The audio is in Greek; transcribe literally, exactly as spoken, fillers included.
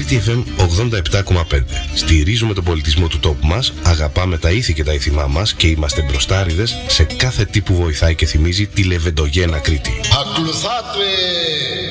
Κρήτη εφ εμ ογδόντα επτά κόμμα πέντε. Στηρίζουμε τον πολιτισμό του τόπου μας, αγαπάμε τα ήθη και τα ήθιμά μας και είμαστε μπροστάριδες σε κάθε τι που βοηθάει και θυμίζει τη Λεβεντογένα Κρήτη. Ακολουθάτε!